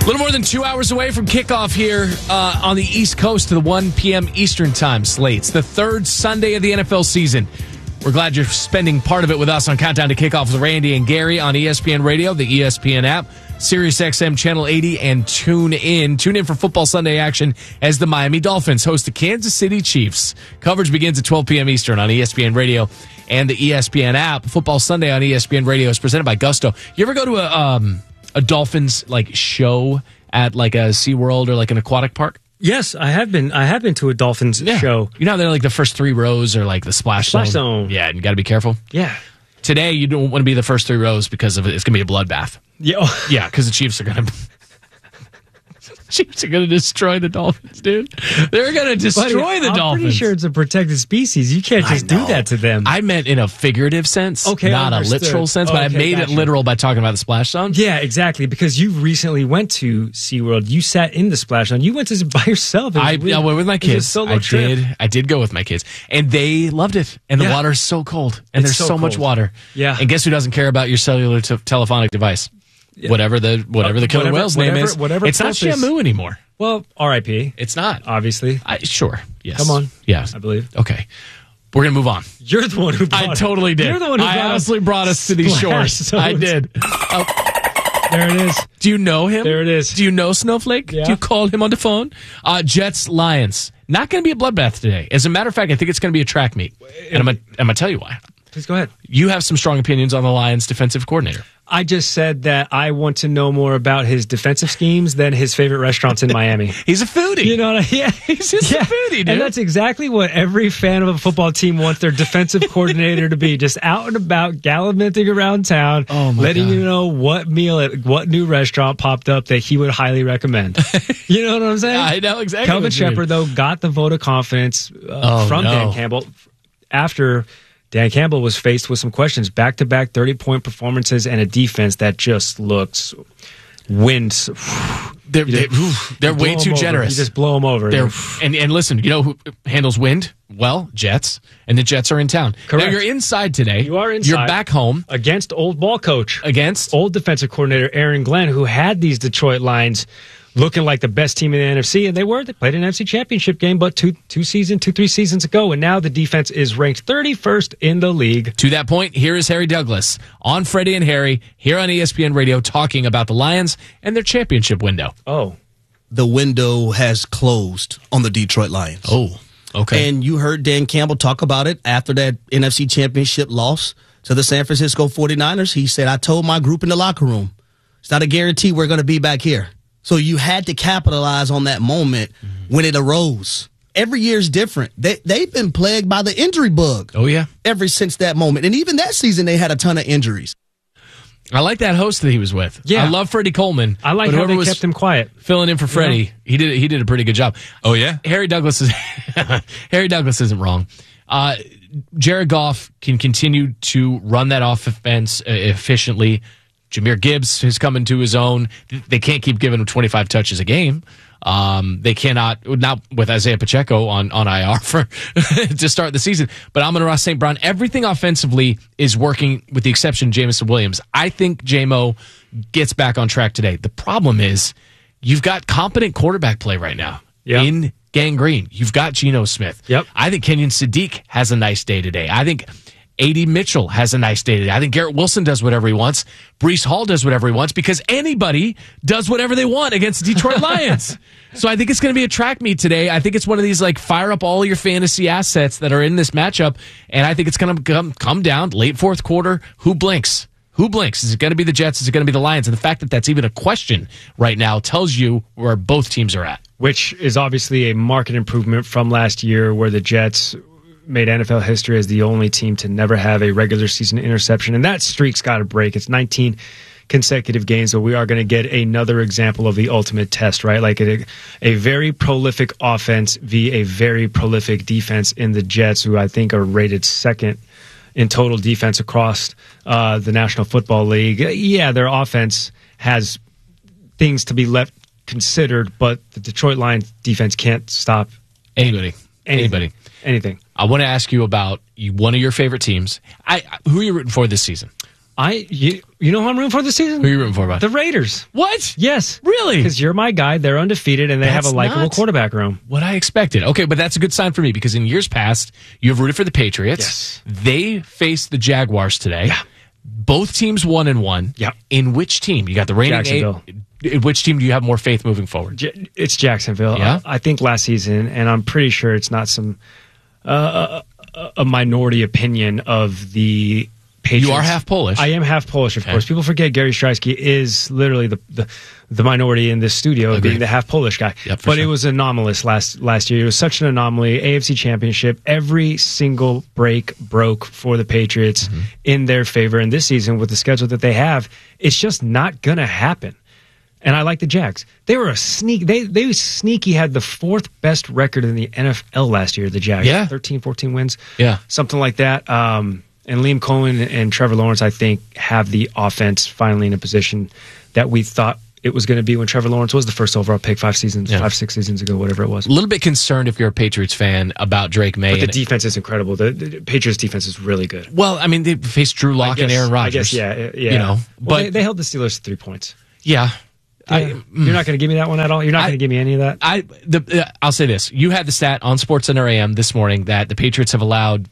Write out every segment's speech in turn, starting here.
A little more than 2 hours away from kickoff here on the East Coast to the 1 p.m. Eastern Time slates. The third Sunday of the NFL season. We're glad you're spending part of it with us on Countdown to Kickoff with Randy and Gary on ESPN Radio, the ESPN app, SiriusXM Channel 80, and tune in. Tune in for Football Sunday action as the Miami Dolphins host the Kansas City Chiefs. Coverage begins at 12 p.m. Eastern on ESPN Radio and the ESPN app. Football Sunday on ESPN Radio is presented by Gusto. You ever go to a Dolphins show at a SeaWorld or an aquatic park? Yes, I have been to a Dolphins show. You know how they're the first three rows are the splash zone? Yeah, and you got to be careful. Yeah. Today, you don't want to be the first three rows because it's going to be a bloodbath. Yeah. Yeah, because the Chiefs are going to... Chiefs are going to destroy the Dolphins, dude. They're going to destroy the Dolphins. I'm pretty sure it's a protected species. You can't just do that to them. I meant in a figurative sense, not a literal sense, but I made it literal by talking about the splash zone. Yeah, exactly, because you recently went to SeaWorld. You sat in the splash zone. You went to by yourself. I went with my kids. I did go with my kids, and they loved it. And the water's so cold, and there's so much water. Yeah. And guess who doesn't care about your cellular telephonic device? Yeah. Whatever the killer whale's name is. It's not Shamu anymore. Well, R.I.P. It's not. Obviously. Sure. Yes. Come on. Yes. I believe. Okay. We're going to move on. You're the one who brought I totally did. You're the one who honestly brought us to these shores. Zones. I did. There it is. Do you know him? There it is. Do you know Snowflake? Yeah. Do you call him on the phone? Jets, Lions. Not going to be a bloodbath today. As a matter of fact, I think it's going to be a track meet. And I'm going to tell you why. Please go ahead. You have some strong opinions on the Lions defensive coordinator. I just said that I want to know more about his defensive schemes than his favorite restaurants in Miami. He's a foodie. You know what I mean? Yeah, he's just a foodie, dude. And that's exactly what every fan of a football team wants their defensive coordinator to be. Just out and about, gallivanting around town, letting you know what meal at what new restaurant popped up that he would highly recommend. You know what I'm saying? I know exactly. Kelvin Shepard, though, got the vote of confidence from Dan Campbell after Dan Campbell was faced with some questions. Back-to-back 30-point performances and a defense that just looks wins. They're way too generous. You just blow them over. And listen, you know who handles wind? Well, Jets. And the Jets are in town. Correct. Now, you're inside today. You are inside. You're back home. Against old ball coach. Against? Old defensive coordinator Aaron Glenn, who had these Detroit Lions looking like the best team in the NFC, and they were. They played an NFC championship game, but 3 seasons ago, and now the defense is ranked 31st in the league. To that point, here is Harry Douglas on Freddie and Harry here on ESPN Radio talking about the Lions and their championship window. Oh. The window has closed on the Detroit Lions. Oh, okay. And you heard Dan Campbell talk about it after that NFC championship loss to the San Francisco 49ers. He said, I told my group in the locker room, it's not a guarantee we're going to be back here. So you had to capitalize on that moment when it arose. Every year is different. They've been plagued by the injury bug. Oh, yeah. Ever since that moment. And even that season, they had a ton of injuries. I like that host that he was with. Yeah. I love Freddie Coleman. I like how they kept him quiet. Filling in for Freddie. He did a pretty good job. Oh, yeah? Harry Douglas isn't wrong. Jared Goff can continue to run that offense efficiently. Jahmyr Gibbs has come into his own. They can't keep giving him 25 touches a game. They cannot, not with Isaiah Pacheco on IR for to start the season. But Amon-Ra St. Brown, everything offensively is working with the exception of Jameson Williams. I think J-Mo gets back on track today. The problem is you've got competent quarterback play right now in Gang Green. You've got Geno Smith. Yep. I think Kenyon Sadiq has a nice day today. I think A.D. Mitchell has a nice day today. I think Garrett Wilson does whatever he wants. Breece Hall does whatever he wants because anybody does whatever they want against the Detroit Lions. So I think it's going to be a track meet today. I think it's one of these fire up all your fantasy assets that are in this matchup, and I think it's going to come down late fourth quarter. Who blinks? Who blinks? Is it going to be the Jets? Is it going to be the Lions? And the fact that that's even a question right now tells you where both teams are at. Which is obviously a market improvement from last year where the Jets made NFL history as the only team to never have a regular season interception. And that streak's got to break. It's 19 consecutive games, so we are going to get another example of the ultimate test, right? Like a very prolific offense via a very prolific defense in the Jets, who I think are rated second in total defense across the National Football League. Yeah, their offense has things to be left considered, but the Detroit Lions defense can't stop anybody. Anything. I want to ask you about one of your favorite teams. Who are you rooting for this season? You know who I'm rooting for this season? Who are you rooting for, bud? The Raiders. What? Yes. Really? Because you're my guy. They're undefeated, and they have a likable quarterback room. What I expected. Okay, but that's a good sign for me because in years past, you have rooted for the Patriots. Yes. They faced the Jaguars today. Yeah. Both teams 1-1. Yeah. In which team? You got the reigning Jacksonville. Which team do you have more faith moving forward? It's Jacksonville. Yeah? I think last season, and I'm pretty sure it's not some a minority opinion of the Patriots. You are half Polish. I am half Polish, of course. People forget Gary Streisky is literally the minority in this studio, being the half Polish guy. Yep, but sure. it was anomalous last year. It was such an anomaly. AFC Championship, every single break broke for the Patriots in their favor. And this season, with the schedule that they have, it's just not going to happen. And I like the Jags. They were a sneak. They sneaky had the fourth best record in the NFL last year, the Jags. Yeah. 13, 14 wins. Yeah. Something like that. And Liam Cohen and Trevor Lawrence, I think, have the offense finally in a position that we thought it was going to be when Trevor Lawrence was the first overall pick 6 seasons ago, whatever it was. A little bit concerned if you're a Patriots fan about Drake May. But the defense is incredible. The Patriots defense is really good. Well, I mean, they faced Drew Lock and Aaron Rodgers. I guess, yeah. You know, Well, but they held the Steelers to 3 points. yeah. You're not going to give me that one at all? You're not going to give me any of that? I'll say this. You had the stat on SportsCenter AM this morning that the Patriots have allowed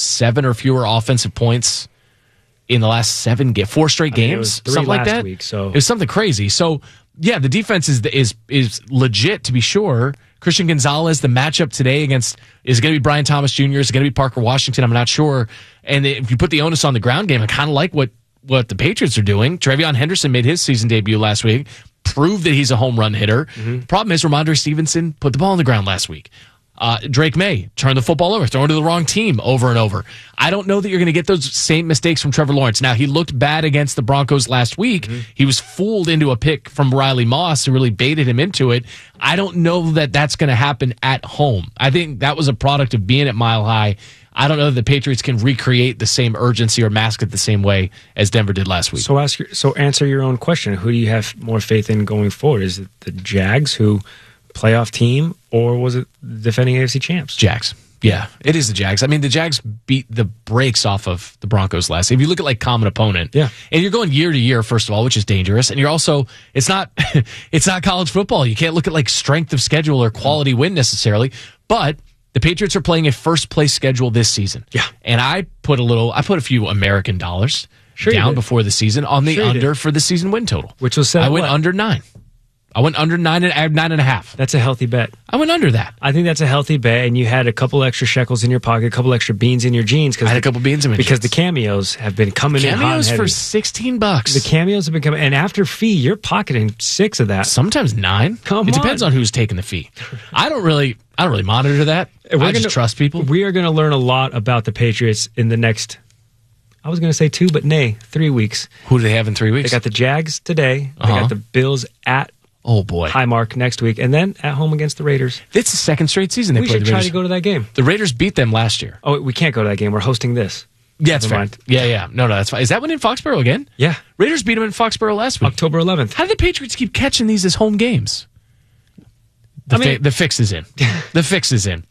7 or fewer offensive points in the last 4 straight games, it was 3 something like last that. week, so. It was something crazy. So, yeah, the defense is legit, to be sure. Christian Gonzalez, the matchup today is going to be Brian Thomas Jr., is going to be Parker Washington, I'm not sure. And if you put the onus on the ground game, I kind of like what the Patriots are doing. Trevion Henderson made his season debut last week, proved that he's a home run hitter. Problem is, Ramondre Stevenson put the ball on the ground last week. Drake May turned the football over, throwing to the wrong team over and over. I don't know that you're going to get those same mistakes from Trevor Lawrence. Now, he looked bad against the Broncos last week. He was fooled into a pick from Riley Moss, who really baited him into it. I don't know that that's going to happen at home. I think that was a product of being at Mile High. I don't know that the Patriots can recreate the same urgency or mask it the same way as Denver did last week. So answer your own question. Who do you have more faith in going forward? Is it the Jags, who playoff team, or was it defending AFC champs? Jags. Yeah, it is the Jags. I mean, the Jags beat the brakes off of the Broncos last. If you look at like common opponent, yeah, and you're going year to year, first of all, which is dangerous, and you're also it's not college football. You can't look at like strength of schedule or quality win necessarily, but the Patriots are playing a first place schedule this season. Yeah, and I put a few American dollars down before the season on the under for the season win total, which was I went under 9. I went under 9 and I have 9.5. That's a healthy bet. I went under that. I think that's a healthy bet, and you had a couple extra shekels in your pocket, a couple extra beans in your jeans. I had a couple beans in my jeans. Because the cameos have been coming in hot and Cameos heavy. for $16. The cameos have been coming, and after fee, you're pocketing 6 of that. Sometimes 9. It depends on who's taking the fee. I don't really monitor that. I just trust people. We are going to learn a lot about the Patriots in the next, I was going to say 2, but 3 weeks. Who do they have in 3 weeks? They got the Jags today. They got the Bills at Highmark next week, and then at home against the Raiders. It's the second straight season they played the Raiders. We should try to go to that game. The Raiders beat them last year. Oh, we can't go to that game. We're hosting this. Yeah, that's fine. Yeah. No, that's fine. Is that one in Foxborough again? Yeah. Raiders beat them in Foxborough last week. October 11th. How do the Patriots keep catching these as home games? The fix is in. The fix is in.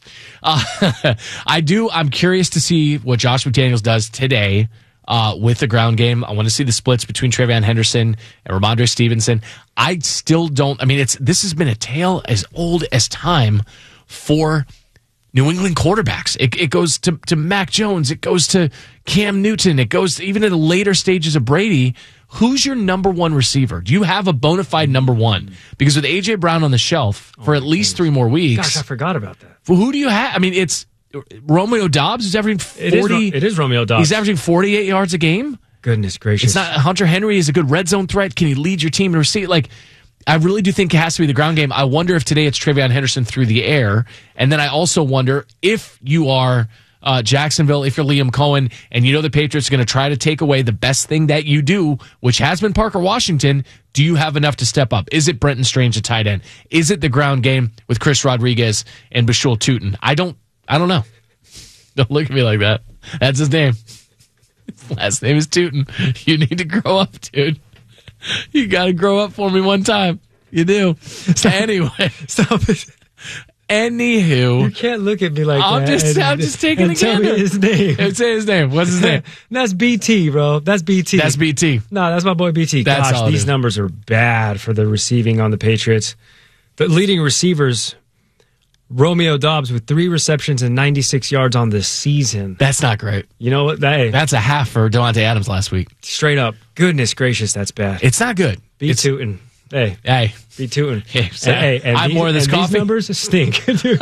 I'm curious to see what Josh McDaniels does today with the ground game. I want to see the splits between Trevion Henderson and Ramondre Stevenson. I still don't. I mean, this has been a tale as old as time for New England quarterbacks. It goes to Mac Jones. It goes to Cam Newton. It goes to, even in the later stages of Brady. Who's your number one receiver? Do you have a bona fide number one? Because with A.J. Brown on the shelf for at least 3 more weeks. Gosh, I forgot about that. Who do you have? I mean, it's Romeo Dobbs who's averaging 40. It is Romeo Dobbs. He's averaging 48 yards a game. Goodness gracious. It's not Hunter Henry is a good red zone threat. Can he lead your team to receive? Like, I really do think it has to be the ground game. I wonder if today it's Trevion Henderson through the air. And then I also wonder if you are Jacksonville, if you're Liam Cohen, and you know the Patriots are going to try to take away the best thing that you do, which has been Parker Washington, do you have enough to step up? Is it Brenton Strange at tight end? Is it the ground game with Chris Rodriguez and Bashul Tutin? I don't know. Don't look at me like that. That's his name. His last name is Tutin. You need to grow up, dude. You got to grow up for me one time. You do. Anyway. Stop it. Anywho. You can't look at me like I'm that. just taking a tell gander. me his name. Say his name. What's his name? That's BT, bro. That's BT. That's BT. No, that's my boy BT. That's Gosh, all it these is. numbers are bad for the receiving on the Patriots. The leading receivers, Romeo Doubs with 3 receptions and 96 yards on the season. That's not great. You know what? Hey, That's a half for Devontae Adams last week. straight up. Goodness gracious, that's bad. It's not good. Be tootin'. Hey, Hey, be tootin'. Hey, And I have more of this coffee. These numbers stink. Dude.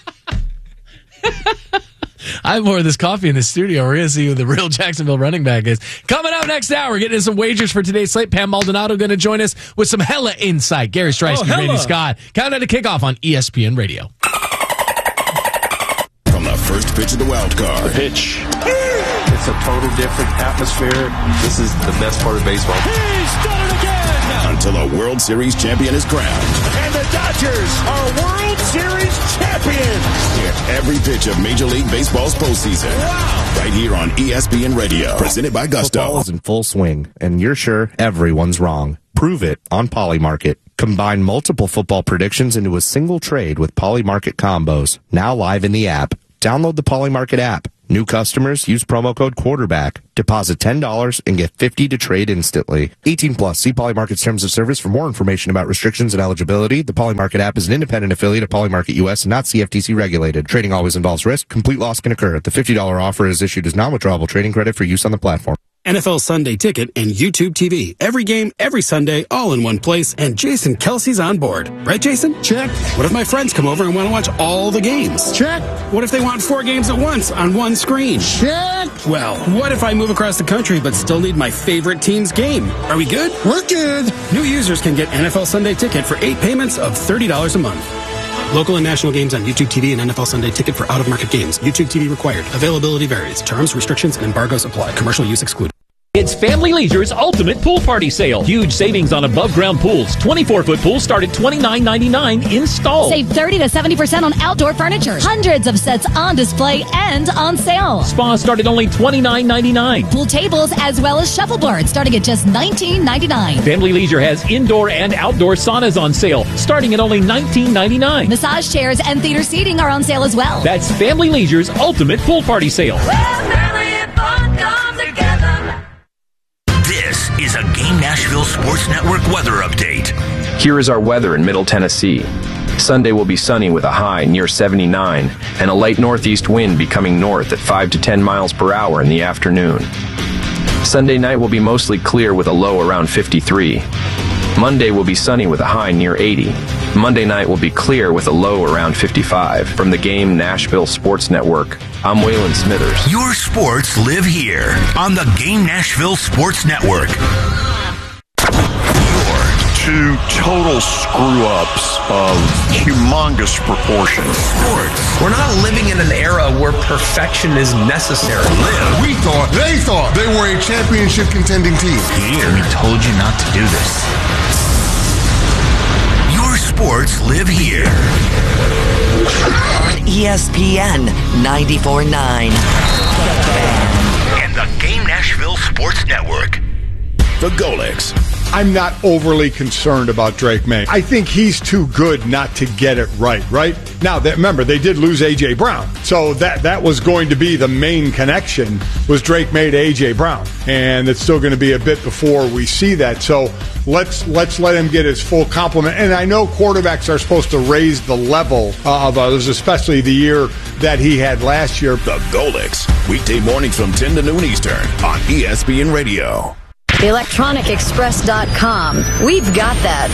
I have more of this coffee in the studio. We're going to see who the real Jacksonville running back is. Coming up next hour, we're getting into some wagers for today's slate. Pam Maldonado going to join us with some hella insight. Gary Streisky, Randy Scott. Countdown to kickoff on ESPN Radio. From the first pitch of the wild card. Pitch. It's a total different atmosphere. This is the best part of baseball. He's done it again! Until a World Series champion is crowned. And the Dodgers are World Series champions! Hear every pitch of Major League Baseball's postseason. Wow! Right here on ESPN Radio. Presented by Gusto. Football is in full swing, and you're sure everyone's wrong. Prove it on Polymarket. Combine multiple football predictions into a single trade with Polymarket combos. Now live in the app. Download the Polymarket app. New customers use promo code quarterback. Deposit $10 and get $50 to trade instantly. 18 plus. See Polymarket's terms of service for more information about restrictions and eligibility. The Polymarket app is an independent affiliate of Polymarket US and not CFTC regulated. Trading always involves risk. Complete loss can occur. The $50 offer is issued as non-withdrawable trading credit for use on the platform. NFL Sunday Ticket and YouTube TV. Every game, every Sunday, all in one place, and Jason Kelsey's on board. Right, Jason? Check. What if my friends come over and want to watch all the games? Check. What if they want 4 games at once on one screen? Check. Well, what if I move across the country but still need my favorite team's game? Are we good? We're good. New users can get NFL Sunday Ticket for 8 payments of $30 a month. Local and national games on YouTube TV and NFL Sunday Ticket for out-of-market games. YouTube TV required. Availability varies. Terms, restrictions, and embargoes apply. Commercial use excluded. It's Family Leisure's ultimate pool party sale. Huge savings on above-ground pools. 24-foot pools start at $29.99 installed. Save 30 to 70% on outdoor furniture. Hundreds of sets on display and on sale. Spas start at only $29.99. Pool tables as well as shuffleboards starting at just $19.99. Family Leisure has indoor and outdoor saunas on sale starting at only $19.99. Massage chairs and theater seating are on sale as well. That's Family Leisure's ultimate pool party sale. This is a Game Nashville Sports Network weather update. Here is our weather in Middle Tennessee. Sunday will be sunny with a high near 79 and a light northeast wind becoming north at 5 to 10 miles per hour in the afternoon. Sunday night will be mostly clear with a low around 53. Monday will be sunny with a high near 80. Monday night will be clear with a low around 55. From the Game Nashville Sports Network, I'm Waylon Smithers. Your sports live here on the Game Nashville Sports Network. Two total screw-ups of humongous proportions. Sports. We're not living in an era where perfection is necessary. They thought they were a championship contending team. Here, we told you not to do this. Your sports live here. On ESPN 94.9. And the Game Nashville Sports Network. The Golix. I'm not overly concerned about Drake May. I think he's too good not to get it right? Now, remember, they did lose A.J. Brown. So that was going to be the main connection, was Drake May to A.J. Brown. And it's still going to be a bit before we see that. So let's let him get his full complement. And I know quarterbacks are supposed to raise the level of others, especially the year that he had last year. The Golix. Weekday mornings from 10 to noon Eastern on ESPN Radio. ElectronicExpress.com. We've got that.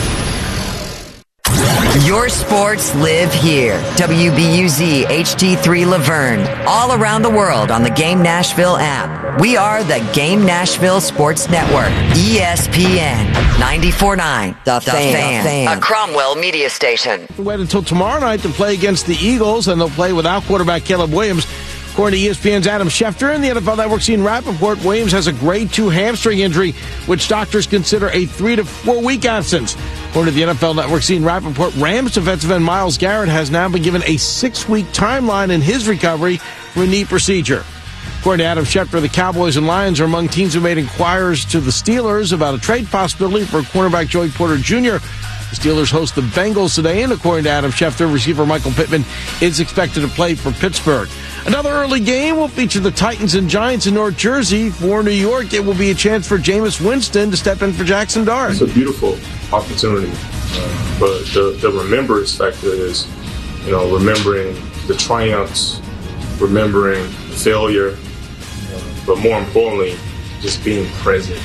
Your sports live here. WBUZ HD3 Laverne. All around the world on the Game Nashville app. We are the Game Nashville Sports Network. ESPN 94.9. The Fan. A Cromwell media station. Wait until tomorrow night to play against the Eagles, and they'll play without quarterback Caleb Williams. According to ESPN's Adam Schefter and the NFL Network's Ian Rappaport, Williams has a grade 2 hamstring injury, which doctors consider a 3 to 4 week absence. According to the NFL Network's Ian Rappaport, Rams defensive end Myles Garrett has now been given a 6-week timeline in his recovery from a knee procedure. According to Adam Schefter, the Cowboys and Lions are among teams who made inquiries to the Steelers about a trade possibility for cornerback Joey Porter Jr. The Steelers host the Bengals today, and according to Adam Schefter, receiver Michael Pittman is expected to play for Pittsburgh. Another early game will feature the Titans and Giants in North Jersey. For New York, it will be a chance for Jameis Winston to step in for Jackson Dart. It's a beautiful opportunity, but the remembrance factor is, remembering the triumphs, remembering the failure, but more importantly, just being present.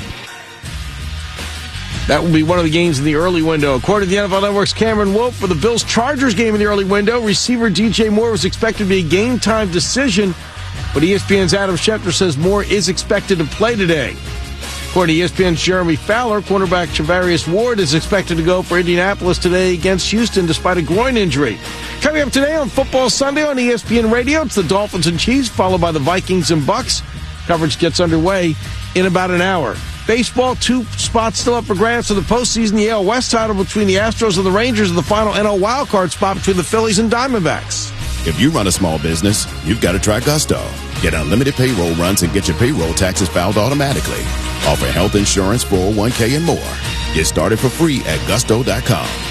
That will be one of the games in the early window. According to the NFL Network's Cameron Wolfe, for the Bills-Chargers game in the early window, receiver DJ Moore was expected to be a game-time decision, but ESPN's Adam Schefter says Moore is expected to play today. According to ESPN's Jeremy Fowler, cornerback Charvarius Ward is expected to go for Indianapolis today against Houston despite a groin injury. Coming up today on Football Sunday on ESPN Radio, it's the Dolphins and Chiefs, followed by the Vikings and Bucks. Coverage gets underway in about an hour. Baseball, 2 spots still up for grabs for the postseason. The AL West title between the Astros and the Rangers, and the final NL wildcard spot between the Phillies and Diamondbacks. If you run a small business, you've got to try Gusto. Get unlimited payroll runs and get your payroll taxes filed automatically. Offer health insurance, 401k, and more. Get started for free at gusto.com.